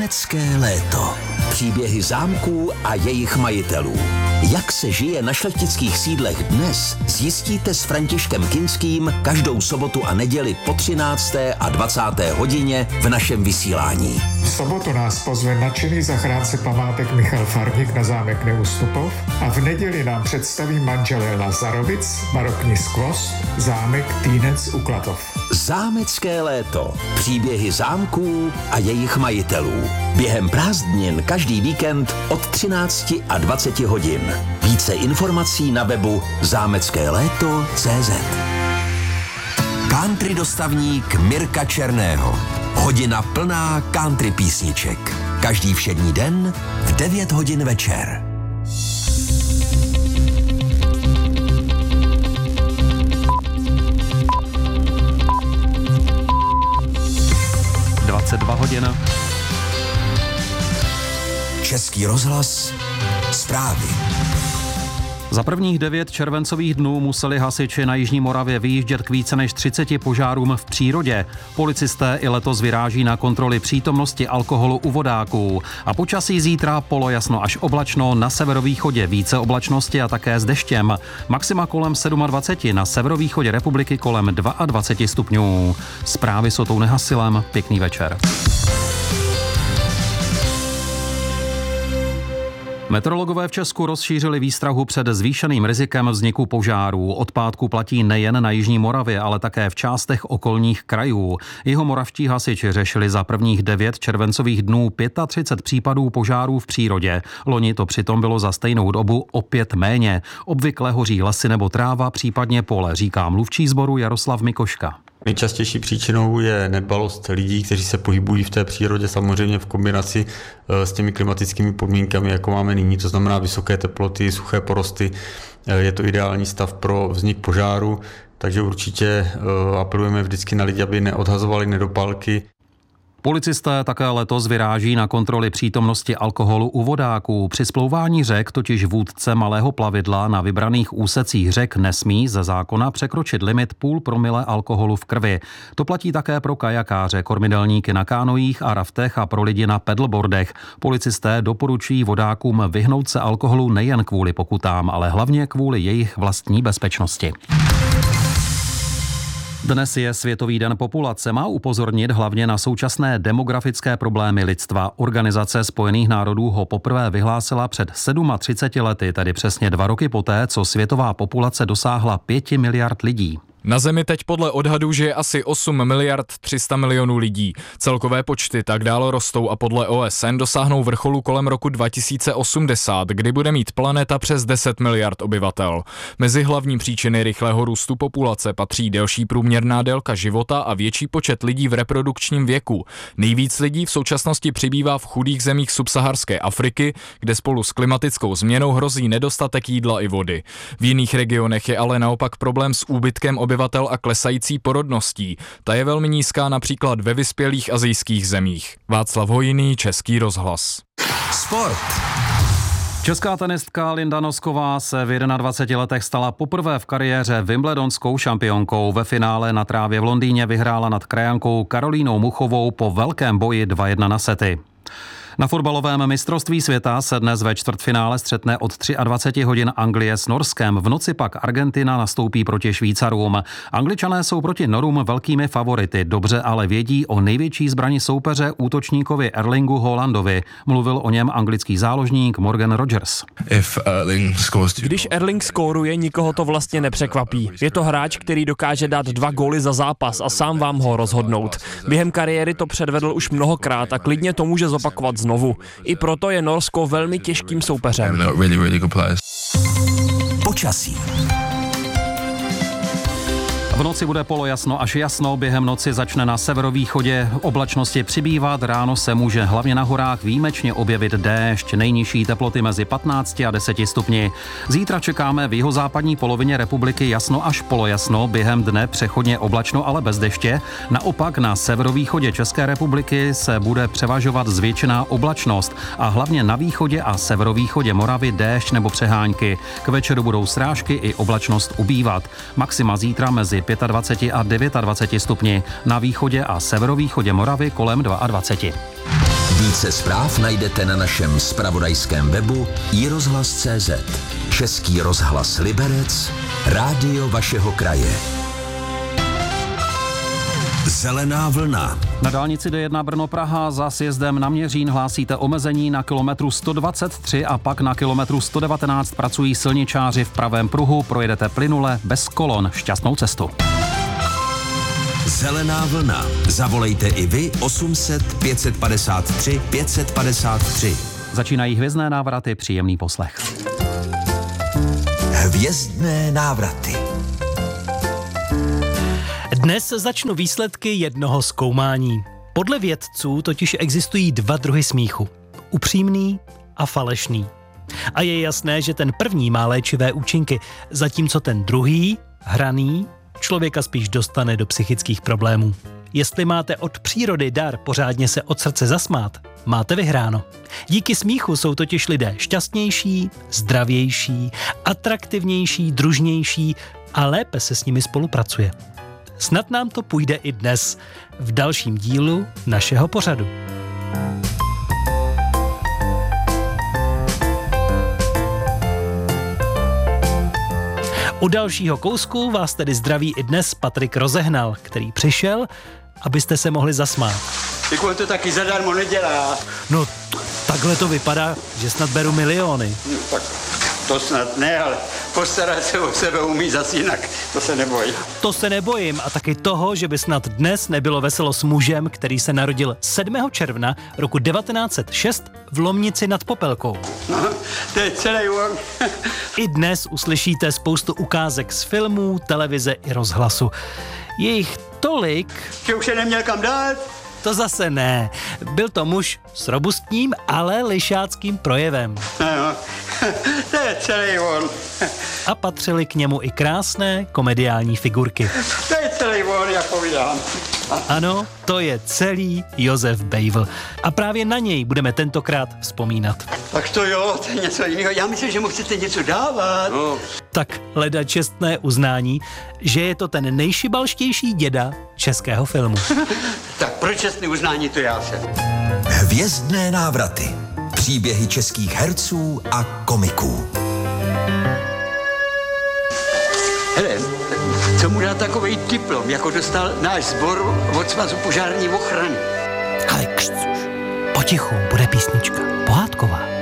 Zámecké léto. Příběhy zámků a jejich majitelů. Jak se žije na šlechtických sídlech dnes, zjistíte s Františkem Kinským každou sobotu a neděli po 13. a 20. hodině v našem vysílání. V sobotu nás pozve nadšený zachránce památek Michal Farník na zámek Neustupov a v neděli nám představí manželé Lazarovic, barokní skvost, zámek Týnec u Klatov. Zámecké léto. Příběhy zámků a jejich majitelů. Během prázdnin každý víkend od 13 a 20 hodin. Více informací na webu zámeckéléto.cz. Country dostavník Mirka Černého. Hodina plná country písniček. Každý všední den v 9 hodin večer. Hodin. Český rozhlas. Zprávy. Za prvních 9 červencových dnů museli hasiči na jižní Moravě vyjíždět k více než 30 požárům v přírodě. Policisté i letos vyráží na kontroly přítomnosti alkoholu u vodáků. A počasí zítra polojasno až oblačno, na severovýchodě více oblačnosti a také s deštěm. Maxima kolem 27, na severovýchodě republiky kolem 22 stupňů. Zprávy s Otou Nehasilem, pěkný večer. Meteorologové v Česku rozšířili výstrahu před zvýšeným rizikem vzniku požárů. Od pátku platí nejen na jižní Moravě, ale také v částech okolních krajů. Jihomoravští hasiči řešili za prvních 9 červencových dnů 35 případů požárů v přírodě. Loni to přitom bylo za stejnou dobu o 5 méně. Obvykle hoří lesy nebo tráva, případně pole, říká mluvčí sboru Jaroslav Mikoška. Nejčastější příčinou je nedbalost lidí, kteří se pohybují v té přírodě, samozřejmě v kombinaci s těmi klimatickými podmínkami, jako máme nyní, to znamená vysoké teploty, suché porosty. Je to ideální stav pro vznik požáru, takže určitě apelujeme vždycky na lidi, aby neodhazovali nedopalky. Policisté také letos vyráží na kontroly přítomnosti alkoholu u vodáků. Při splouvání řek totiž vůdce malého plavidla na vybraných úsecích řek nesmí ze zákona překročit limit 0,5 promile alkoholu v krvi. To platí také pro kajakáře, kormidelníky na kánojích a raftech a pro lidi na pedalboardech. Policisté doporučují vodákům vyhnout se alkoholu nejen kvůli pokutám, ale hlavně kvůli jejich vlastní bezpečnosti. Dnes je Světový den populace, má upozornit hlavně na současné demografické problémy lidstva. Organizace Spojených národů ho poprvé vyhlásila před 37 lety, tedy přesně 2 roky poté, co světová populace dosáhla 5 miliard lidí. Na Zemi teď podle odhadů žije asi 8 miliard 300 milionů lidí. Celkové počty tak dál rostou a podle OSN dosáhnou vrcholu kolem roku 2080, kdy bude mít planeta přes 10 miliard obyvatel. Mezi hlavní příčiny rychlého růstu populace patří delší průměrná délka života a větší počet lidí v reprodukčním věku. Nejvíc lidí v současnosti přibývá v chudých zemích subsaharské Afriky, kde spolu s klimatickou změnou hrozí nedostatek jídla i vody. V jiných regionech je ale naopak problém s úbytkem obyvatel a klesající porodností. Ta je velmi nízká například ve vyspělých asijských zemích. Václav Hojný, Český rozhlas. Sport. Česká tenistka Linda Nosková se v 21 letech stala poprvé v kariéře wimbledonskou šampionkou. Ve finále na trávě v Londýně vyhrála nad krajankou Karolínou Muchovou po velkém boji 2-1 na sety. Na fotbalovém mistrovství světa se dnes ve čtvrtfinále střetne od 23 hodin Anglie s Norskem. V noci pak Argentina nastoupí proti Švýcarům. Angličané jsou proti Norům velkými favority, dobře ale vědí o největší zbrani soupeře útočníkovi Erlingu Haalandovi. Mluvil o něm anglický záložník Morgan Rogers. Když Erling skóruje, nikoho to vlastně nepřekvapí. Je to hráč, který dokáže dát 2 góly za zápas a sám vám ho rozhodnout. Během kariéry to předvedl už mnohokrát a klidně to může zopakovat znovu. I proto je Norsko velmi těžkým soupeřem. Počasí. V noci bude polojasno až jasno, během noci začne na severovýchodě oblačnosti přibývat, ráno se může hlavně na horách výjimečně objevit déšť, nejnižší teploty mezi 15 a 10 stupni. Zítra čekáme v jihozápadní polovině republiky jasno až polojasno, během dne přechodně oblačno, ale bez deště. Naopak na severovýchodě České republiky se bude převažovat zvětšená oblačnost a hlavně na východě a severovýchodě Moravy déšť nebo přehánky. K večeru budou srážky i oblačnost ubývat. Maxima zítra mezi 25 a 29 stupni, na východě a severovýchodě Moravy kolem 22. Více zpráv najdete na našem zpravodajském webu iRozhlas.cz. Český rozhlas Liberec, rádio vašeho kraje. Zelená vlna. Na dálnici D1 Brno-Praha za sjezdem na Měřín hlásíte omezení na kilometru 123 a pak na kilometru 119 pracují silničáři v pravém pruhu, projedete plynule, bez kolon, šťastnou cestu. Zelená vlna. Zavolejte i vy 800 553 553. Začínají hvězdné návraty, příjemný poslech. Hvězdné návraty. Dnes začnu výsledky jednoho zkoumání. Podle vědců totiž existují dva druhy smíchu. Upřímný a falešný. A je jasné, že ten první má léčivé účinky, zatímco ten druhý, hraný, člověka spíš dostane do psychických problémů. Jestli máte od přírody dar pořádně se od srdce zasmát, máte vyhráno. Díky smíchu jsou totiž lidé šťastnější, zdravější, atraktivnější, družnější a lépe se s nimi spolupracuje. Snad nám to půjde i dnes, v dalším dílu našeho pořadu. U dalšího kousku vás tedy zdraví i dnes Patrik Rozehnal, který přišel, abyste se mohli zasmát. On to taky zadarmo nedělá. No, takhle to vypadá, že snad beru miliony. No, tak to snad ne, ale postarat se o sebe umí zas jinak, to se neboj. To se nebojím a taky toho, že by snad dnes nebylo veselo s mužem, který se narodil 7. června roku 1906 v Lomnici nad Popelkou. No, to je celý on. I dnes uslyšíte spoustu ukázek z filmů, televize i rozhlasu. Je jich tolik... Že už se neměl kam dát? To zase ne. Byl to muž s robustním, ale lišáckým projevem. No, to je celý on. A patřily k němu i krásné komediální figurky. To je celý on, jak povídám. Ano, to je celý Josef Bejvl. A právě na něj budeme tentokrát vzpomínat. Tak to jo, to je něco jiného. Já myslím, že mu chcete něco dávat. No. Tak leda čestné uznání, že je to ten nejšibalštější děda českého filmu. Tak pro čestné uznání to já jsem. Hvězdné návraty. Příběhy českých herců a komiků. Hele, co mu dá takovej diplom, jako dostal náš sbor od Svazu požární ochrany? Ale kšc už, potichu, bude písnička, pohádková.